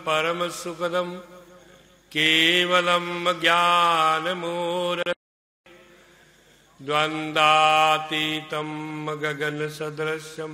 परम सुखदम केवलम ज्ञानमूर्ति द्वंद्वातीतं गगन सदृशं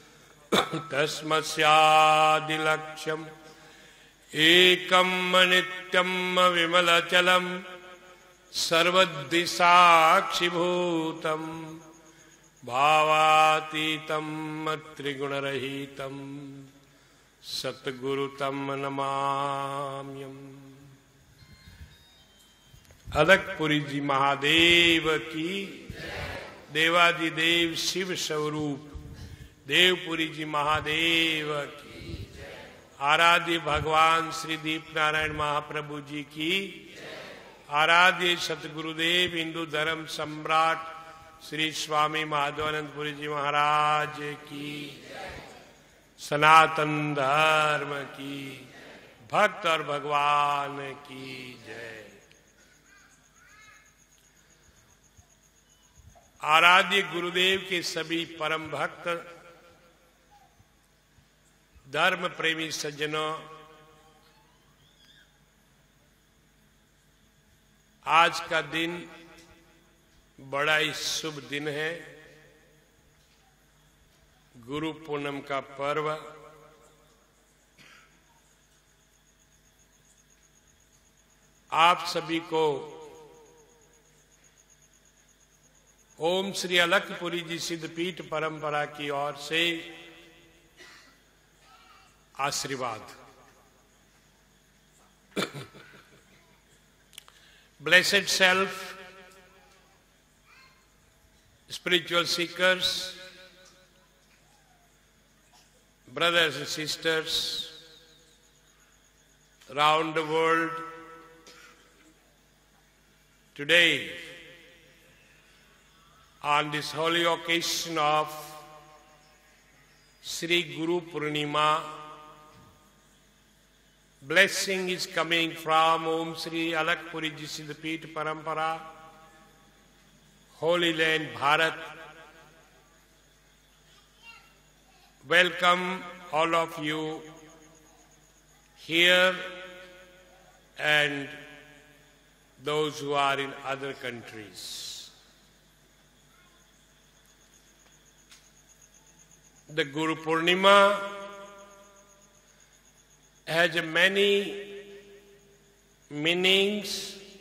तस्मस्यादिलक्ष्यम् एकं नित्यं विमलचलं सर्वदिशाक्षिभूतं भावातीतं त्रिगुणरहितं सतगुरुतं नमाम्यहम्। अलकपुरी जी महादेव की, देवादिदेव शिव स्वरूप देवपुरी जी महादेव की, आराध्य भगवान श्री दीप नारायण महाप्रभु जी की, आराध्य सतगुरुदेव हिंदू धर्म सम्राट श्री स्वामी माधवानंदपुरी जी महाराज की, सनातन धर्म की, भक्त और भगवान की जय। आराध्य गुरुदेव के सभी परम भक्त धर्म प्रेमी सज्जनों, आज का दिन बड़ा ही शुभ दिन है। गुरु पूनम का पर्व। आप सभी को ओम श्री अलकपुरी जी सिद्धपीठ परंपरा की ओर से आशीर्वाद। Blessed self, spiritual seekers, brothers and sisters around the world, today on this holy occasion of Sri Guru Purnima, blessing is coming from Om Sri Alakpuri Ji Siddhapith Parampara, Holy Land Bharat. Welcome all of you here and those who are in other countries. The Guru Purnima has many meanings.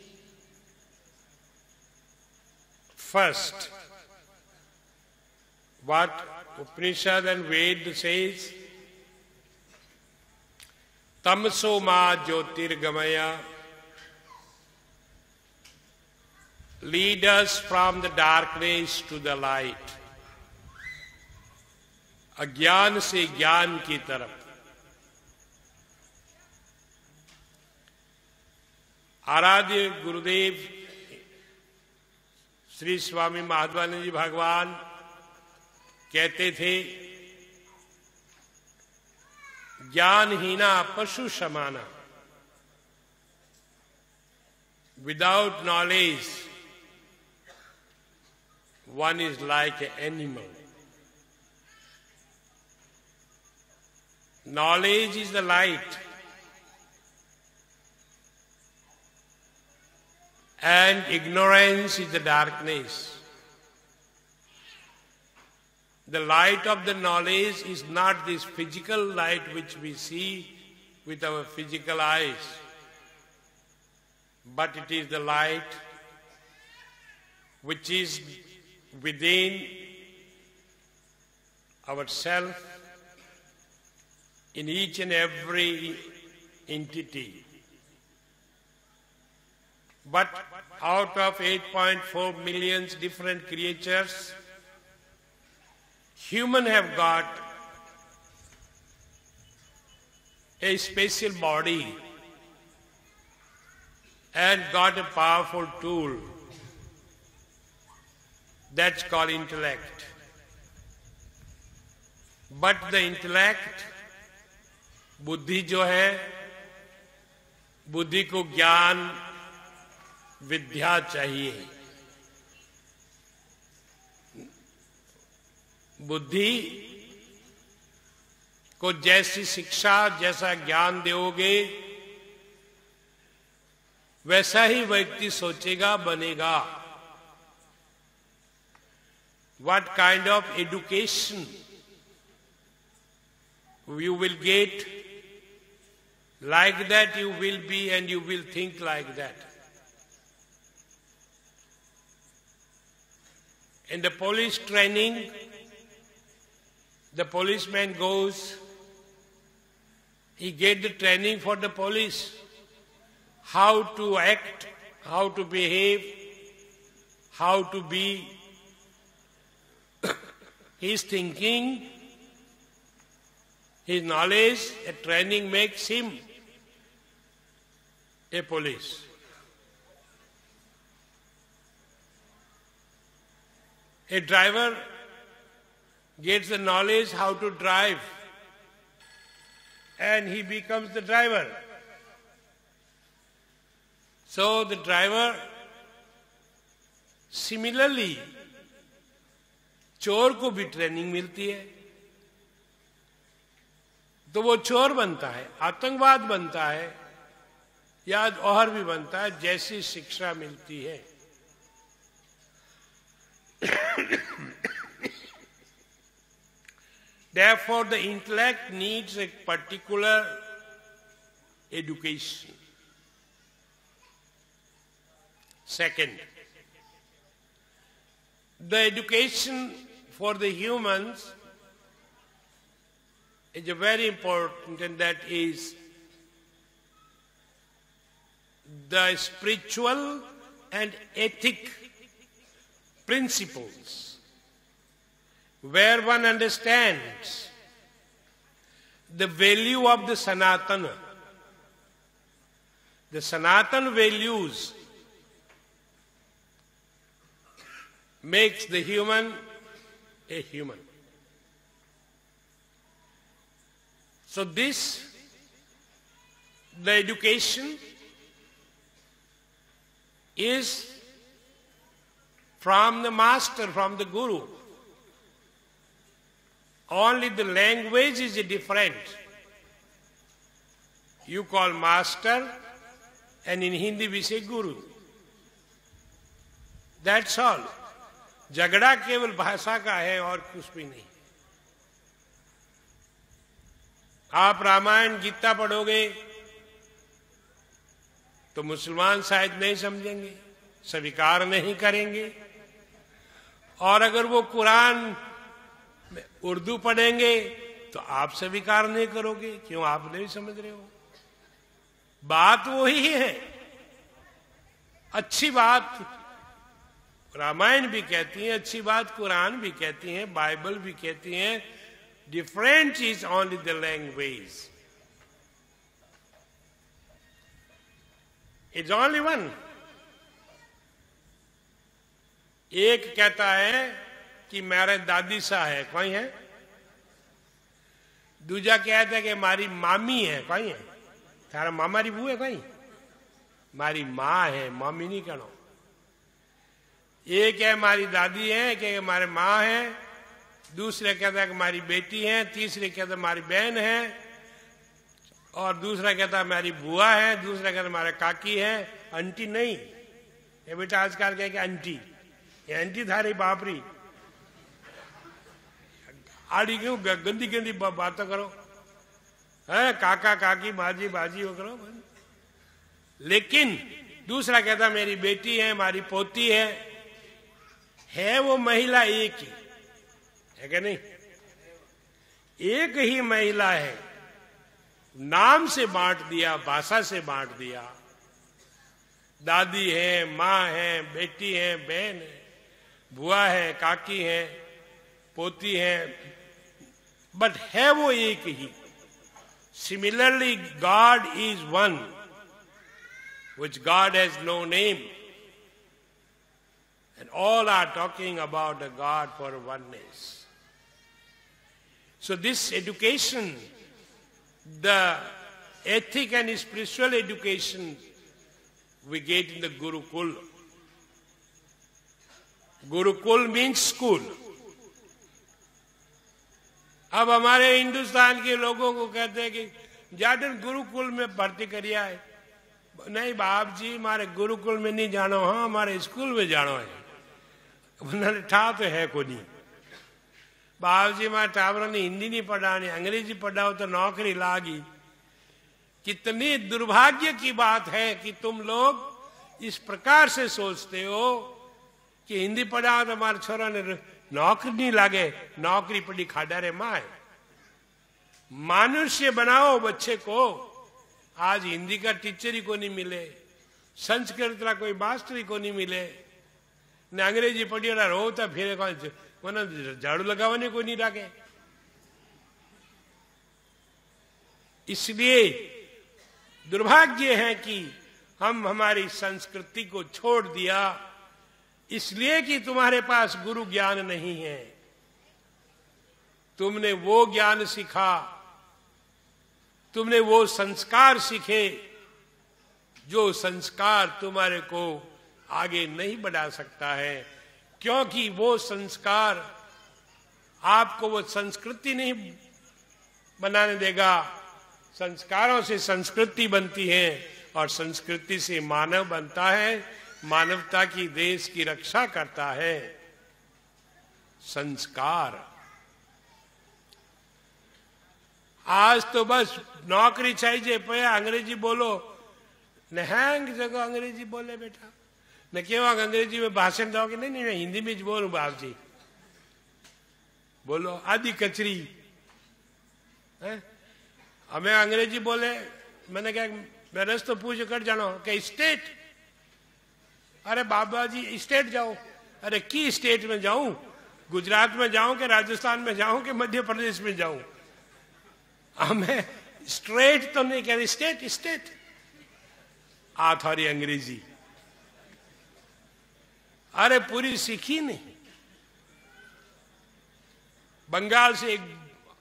First, what Upanishad and Ved says, Tamso ma jyotirgamaya, lead us from the darkness to the light, अज्ञान से ज्ञान की तरफ। आराध्य गुरुदेव श्री स्वामी माधवानंद जी भगवान कहते थे, ज्ञानहीना पशु समाना। Without knowledge one is like a animal. Knowledge is the light and ignorance is the darkness. The light of the knowledge is not this physical light which we see with our physical eyes, but it is the light which is within ourselves, in each and every entity. But out of 8.4 million different creatures, humans have got a special body and got a powerful tool that's called intellect. But the intellect, बुद्धि जो है, बुद्धि को ज्ञान विद्या चाहिए। बुद्धि को जैसी शिक्षा, जैसा ज्ञान दोगे, वैसा ही व्यक्ति सोचेगा, बनेगा. What kind of education you will get, like that you will be and you will think like that. In the police training, the policeman goes, he gets the training for the police, how to act, how to behave, how to be. His thinking, his knowledge, a training makes him a police. A driver gets the knowledge how to drive and he becomes the driver. So the driver, similarly, चोर को भी training मिलती है तो वो चोर बनता है, आतंकवाद बनता है या और भी बनता है, जैसी शिक्षा मिलती है. Therefore, the intellect needs a particular education. Second, the education for the humans is a very important, and that is the spiritual and ethic principles, where one understands the value of the Sanatana. The Sanatana values makes the human a human. So this, the education is from the master, from the guru. Only the language is different. You call master and in Hindi we say guru. That's all. झगड़ा केवल भाषा का है और कुछ भी नहीं. आप रामायण गीता पढ़ोगे तो मुसलमान शायद नहीं समझेंगे, स्वीकार नहीं करेंगे, और अगर वो कुरान में उर्दू पढ़ेंगे तो आप स्वीकार नहीं करोगे, क्यों? आप नहीं समझ रहे हो. बात वही है. अच्छी बात रामायण भी कहती है, अच्छी बात कुरान भी कहती है, बाइबल भी कहती है. Different is only the language. It's only one. एक कहता है कि मेरे दादी सा है, कोई है. दूजा कहता है कि मारी मामी है, कोई है. थारा मामारी बू है, कोई. मारी माँ है, मामी नहीं कहो. एक है हमारी दादी है, कि हमारे माँ है. दूसरे कहता है कि हमारी बेटी है. तीसरे कहता है हमारी बहन है. और दूसरा कहता है हमारी बुआ है. दूसरा कहता है हमारा काकी है. आंटी नहीं. ये बेटा आजकल कहे कि आंटी, ये आंटी थारी बापरी. आड़ी क्यों गंदी गंदी बातें करो है. काका काकी माजी बाजी वो करो. लेकिन दूसरा कहता मेरी बेटी है, हमारी पोती है वो महिला एक ही है कि नहीं? एक ही महिला है. नाम से बांट दिया, भाषा से बांट दिया. दादी है, माँ है, बेटी है, बहन है, बुआ है, काकी है, पोती है, बट है वो एक ही. Similarly God is one, which God has no name. And all are talking about the God for oneness. So this education, the ethic and spiritual education we get in the Gurukul. Gurukul means school. अब हमारे हिंदुस्तान के लोगों को कहते हैं कि जाटन गुरुकुल में भर्ती करिया है। नहीं बाप जी, हमारे गुरुकुल में नहीं जानो, हाँ हमारे स्कूल में जानो है। उन्होंने ठा तो है को नहीं। बाप जी हमारे टावरों ने हिंदी नहीं पढ़ानी, अंग्रेजी पढ़ाओ तो नौकरी लागी। कितनी दुर्भाग्य की बात है कि तुम लोग इस प्रकार से सोचते हो कि हिंदी पढ़ाओ तो हमारे छोरा ने नौकरी नहीं लागे, नौकरी पड़ी खाड़ा रे माए। मनुष्य बनाओ बच्चे को। आज हिंदी का टीचर ही को नहीं मिले, संस्कृत का कोई मास्टर ही को नहीं मिले, ने अंग्रेजी पढ़ी रोता फिर मैंने झाड़ू लगाने को नहीं लागे। इसलिए दुर्भाग्य है कि हम हमारी संस्कृति को छोड़ दिया, इसलिए कि तुम्हारे पास गुरु ज्ञान नहीं है। तुमने वो ज्ञान सीखा, तुमने वो संस्कार सीखे जो संस्कार तुम्हारे को आगे नहीं बढ़ा सकता है, क्योंकि वो संस्कार आपको वो संस्कृति नहीं बनाने देगा। संस्कारों से संस्कृति बनती है और संस्कृति से मानव बनता है, मानवता की देश की रक्षा करता है संस्कार। आज तो बस नौकरी चाहिए, पया अंग्रेजी बोलो न, हैंग जगह अंग्रेजी बोले बेटा न, केवा अंग्रेजी में भाषण दोगे? नहीं नहीं मैं हिंदी में बोलू बाप जी, बोलो आदि कचरी है। हमें अंग्रेजी बोले, मैंने कहा मैं रस्तो पूछ कर जानो कि स्टेट, अरे बाबा जी स्टेट जाओ। अरे की स्टेट में जाऊं? गुजरात में जाऊं कि राजस्थान में जाऊं कि मध्य प्रदेश में जाऊं? हमें स्ट्रेट तो नहीं कह, स्टेट स्टेट आ थोड़ी अंग्रेजी। अरे पूरी सीखी नहीं। बंगाल से एक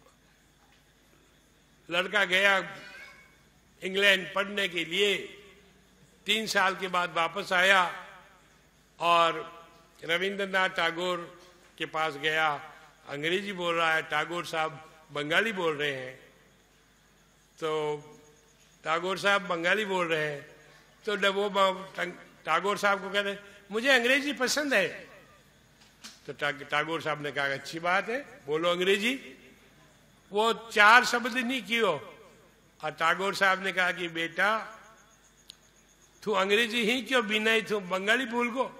लड़का गया इंग्लैंड पढ़ने के लिए, 3 साल के बाद वापस आया और रविंद्रनाथ टैगोर के पास गया। अंग्रेजी बोल रहा है, टैगोर साहब बंगाली बोल रहे हैं। तो टैगोर साहब बंगाली बोल रहे हैं, तो वो टैगोर साहब को कहते मुझे अंग्रेजी पसंद है। तो टैगोर साहब ने कहा अच्छी बात है, बोलो अंग्रेजी। वो 4 शब्द नहीं कियो और टैगोर साहब ने कहा कि बेटा तू अंग्रेजी ही क्यों बिना ही तू बंगाली भूल गो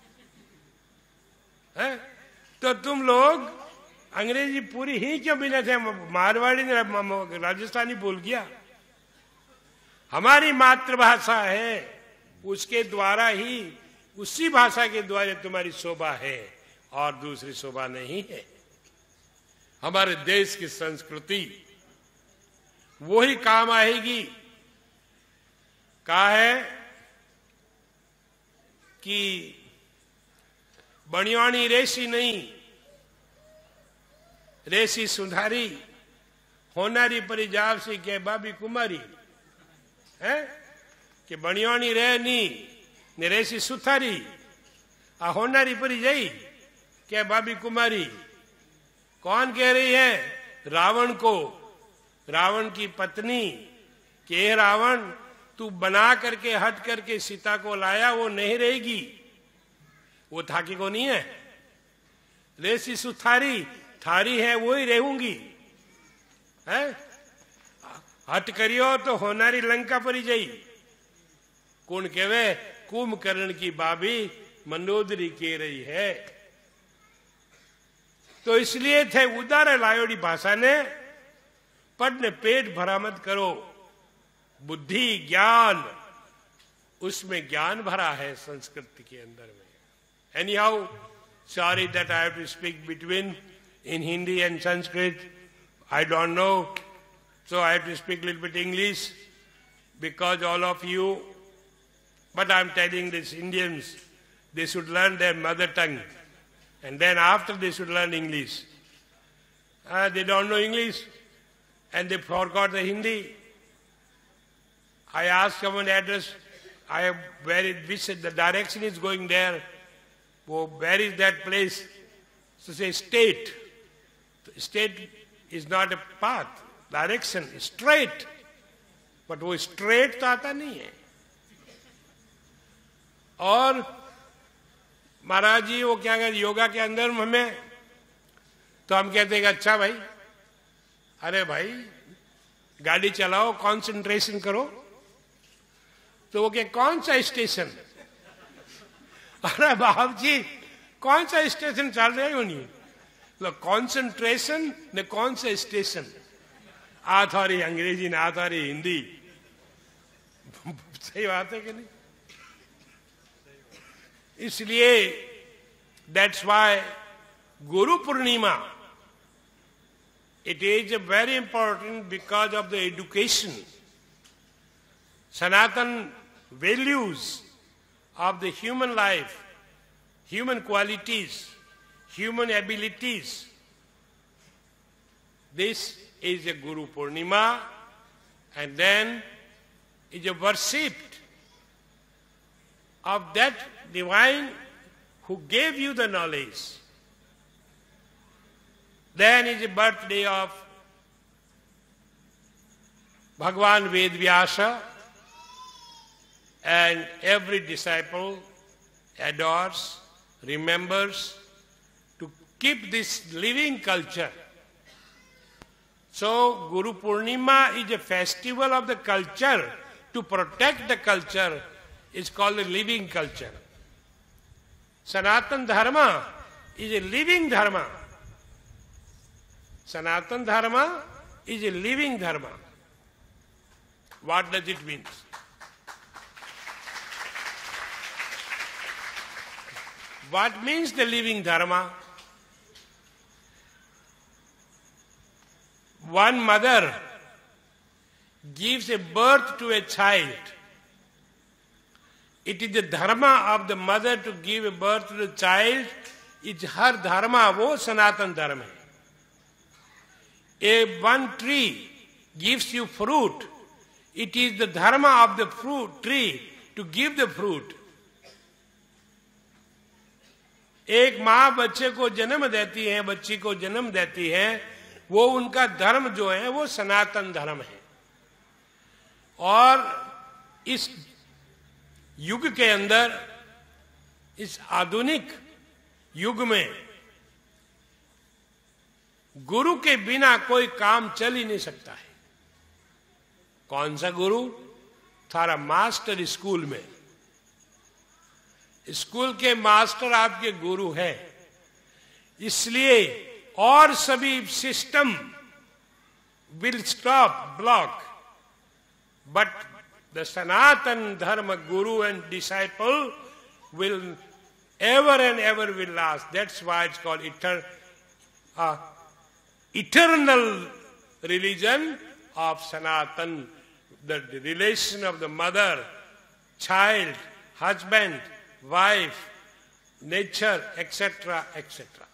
है? तो तुम लोग अंग्रेजी पूरी ही क्यों बिना थे? मारवाड़ी ने राजस्थानी भूल गया। हमारी मातृभाषा है, उसके द्वारा ही, उसी भाषा के द्वारा तुम्हारी शोभा है और दूसरी शोभा नहीं है। हमारे देश की संस्कृति वो ही काम आएगी। कहा है कि बणियाणी रेसी नहीं, रेसी सुधारी, होनारी परी जाव सी के बाबी कुमारी है कि बणियाणी रहे नी ने रेसी सुथारी, आ होनारी परी जाई क्या बाबी कुमारी। कौन कह रही है? रावण को, रावण की पत्नी के रावण तू बना करके हट करके सीता को लाया, वो नहीं रहेगी, वो थाकी को नहीं है। रेसी सुथारी थारी है, वो ही रहूंगी है। हट करियो तो होनारी लंका परी जाई। कौन कहवे? कुंभकर्ण की बाबी मनोदरी कह रही है। तो इसलिए थे उदार लायोड़ी भाषा ने पढ़ने पेट भरा मत करो। बुद्धि ज्ञान, उसमें ज्ञान भरा है संस्कृत के अंदर में। Anyhow, sorry that I have to speak between in Hindi and Sanskrit. I don't know, so I have to speak a little bit English because all of you. But I'm telling these Indians, they should learn their mother tongue, and then after they should learn English. They don't know English, and they forgot the Hindi. I asked someone address, which the direction is going there. Where is that place? So say state. State is not a path, direction, straight. But वो straight तो आता नहीं है. और महाराज जी वो क्या कहते योगा के अंदर हमें, तो हम कहते हैं कि अच्छा भाई, अरे भाई गाड़ी चलाओ, कंसंट्रेशन करो. तो वो क्या कौन सा स्टेशन? अरे बाप जी कौन सा स्टेशन चल रहे हो नहीं? कंसंट्रेशन ने कौन सा स्टेशन? आ थारी अंग्रेजी ने आ थारी हिंदी. सही बात है कि नहीं? इसलिए that's why Guru Purnima, it is very important because of the education. Sanatan values of the human life, human qualities, human abilities. This is a Guru Purnima, and then is a worship of that divine who gave you the knowledge. Then is the birthday of Bhagavan Ved Vyasa, and every disciple adores, remembers to keep this living culture. So Guru Purnima is a festival of the culture. To protect the culture is called a living culture. Sanatan Dharma is a living dharma. Sanatan Dharma is a living dharma. What does it mean? What means the living dharma? One mother gives a birth to a child. It is the dharma of the mother to give a birth to the child. It's her dharma, wo Sanatan Dharma. One tree gives you fruit. It is the dharma of the fruit tree to give the fruit. एक माँ बच्चे को जन्म देती है, बच्ची को जन्म देती है, वो उनका धर्म जो है वो सनातन धर्म है. और इस युग के अंदर, इस आधुनिक युग में गुरु के बिना कोई काम चल ही नहीं सकता है. कौन सा गुरु? थारा मास्टर स्कूल में. स्कूल के मास्टर आपके गुरु है. इसलिए और सभी system will stop, block, but the Sanatan Dharma Guru and disciple will ever and ever will last. That's why it's called eternal religion of Sanatan, the relation of the mother, child, husband, wife, nature, etc., etc.